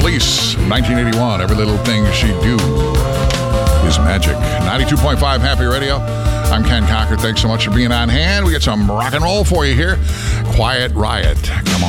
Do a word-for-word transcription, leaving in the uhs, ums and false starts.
Police, nineteen eighty-one. Every little thing she do is magic. ninety-two point five Happy Radio. I'm Ken Cocker. Thanks so much for being on hand. We got some rock and roll for you here. Quiet Riot. Come on.